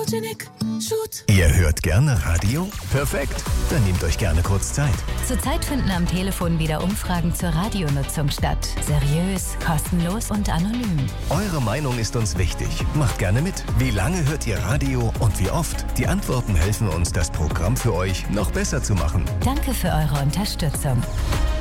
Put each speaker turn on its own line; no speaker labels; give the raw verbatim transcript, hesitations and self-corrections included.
Sputnik, Shoot.
Ihr hört gerne Radio? Perfekt. Dann nehmt euch gerne kurz Zeit.
Zurzeit finden am Telefon wieder Umfragen zur Radionutzung statt. Seriös, kostenlos und anonym.
Eure Meinung ist uns wichtig. Macht gerne mit. Wie lange hört ihr Radio und wie oft? Die Antworten helfen uns, das Programm für euch noch besser zu machen.
Danke für eure Unterstützung.